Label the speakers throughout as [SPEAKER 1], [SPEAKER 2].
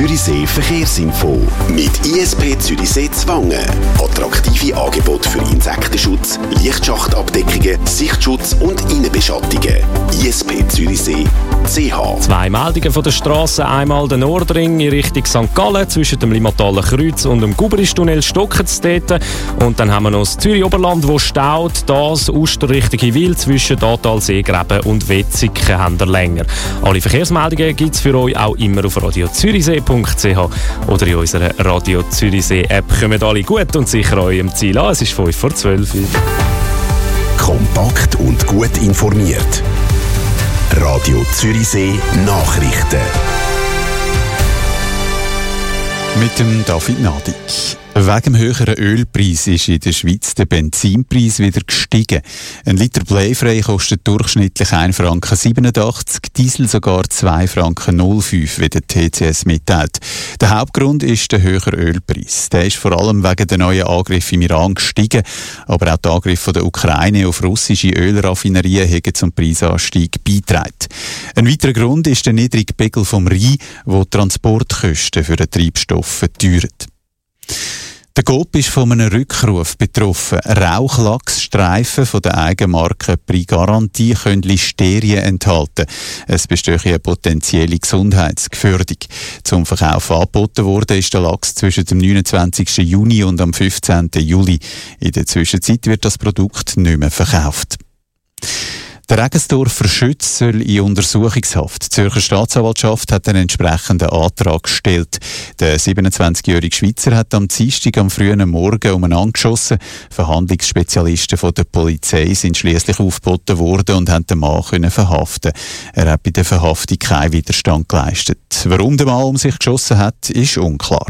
[SPEAKER 1] Zürichsee Verkehrsinfo. Mit ISP Zürichsee Zwangen. Attraktive Angebote für Insektenschutz, Lichtschachtabdeckungen, Sichtschutz und Innenbeschattungen. ISP Zürichsee CH. 2 Meldungen von der Strasse. Einmal der Nordring in Richtung St. Gallen zwischen dem Limmataler Kreuz und dem Guberistunnel stocken es dort. Und dann haben wir noch das Zürich-Oberland, wo staut. Das Uster Richtung Wil zwischen Datal-Seegräben und Wetzigen haben wir länger. Alle Verkehrsmeldungen gibt es für euch auch immer auf radiozürichsee.ch oder in unserer Radio Zürichsee-App. Kommt alle gut und sicher eurem Ziel an. Es ist 11:05 Uhr.
[SPEAKER 2] Kompakt und gut informiert. Radio Zürichsee Nachrichten.
[SPEAKER 3] Mit dem David Nadig. Wegen dem höheren Ölpreis ist in der Schweiz der Benzinpreis wieder gestiegen. Ein Liter Bleifrei kostet durchschnittlich 1,87 Franken, Diesel sogar 2,05 Franken, wie der TCS mitteilt. Der Hauptgrund ist der höhere Ölpreis. Der ist vor allem wegen der neuen Angriffe im Iran gestiegen, aber auch die Angriffe der Ukraine auf russische Ölraffinerien haben zum Preisanstieg beigetragen. Ein weiterer Grund ist der niedrige Pegel vom Rhein, wo die Transportkosten für den Treibstoff verteuern. Der Coop ist von einem Rückruf betroffen. Rauchlachsstreifen von der Eigenmarke Prix Garantie können Listerien enthalten. Es besteht eine potenzielle Gesundheitsgefährdung. Zum Verkauf angeboten wurde ist der Lachs zwischen dem 29. Juni und am 15. Juli. In der Zwischenzeit wird das Produkt nicht mehr verkauft. Der Regensdorfer Schütz soll in Untersuchungshaft. Die Zürcher Staatsanwaltschaft hat einen entsprechenden Antrag gestellt. Der 27-jährige Schweizer hat am Dienstag am frühen Morgen umeinander geschossen. Verhandlungsspezialisten von der Polizei sind schliesslich aufgeboten worden und haben den Mann verhaften. Er hat bei der Verhaftung keinen Widerstand geleistet. Warum der Mann um sich geschossen hat, ist unklar.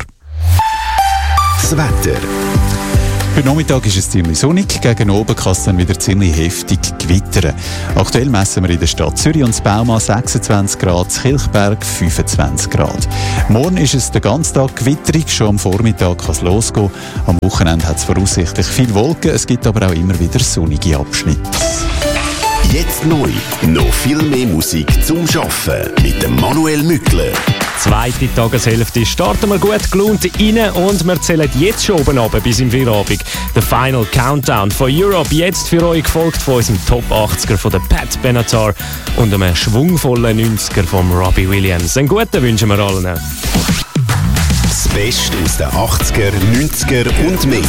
[SPEAKER 2] Das Wetter.
[SPEAKER 3] Für Nachmittag ist es ziemlich sonnig, gegen oben kann es dann wieder ziemlich heftig gewittern. Aktuell messen wir in der Stadt Zürich und Baumann 26 Grad, Kilchberg 25 Grad. Morgen ist es den ganzen Tag gewitterig, schon am Vormittag kann es losgehen. Am Wochenende hat es voraussichtlich viel Wolken, es gibt aber auch immer wieder sonnige Abschnitte.
[SPEAKER 2] Jetzt neu, noch viel mehr Musik zum Arbeiten mit dem Manuel Mückler.
[SPEAKER 1] Zweite Tageshälfte starten wir gut gelaunt rein und wir zählen jetzt schon oben runter bis im Feierabend. Der Final Countdown von Europe, jetzt für euch gefolgt von unserem Top 80er von der Pat Benatar und einem schwungvollen 90er von Robbie Williams. Einen guten wünschen wir allen.
[SPEAKER 2] Das Beste aus den 80er, 90er und mehr.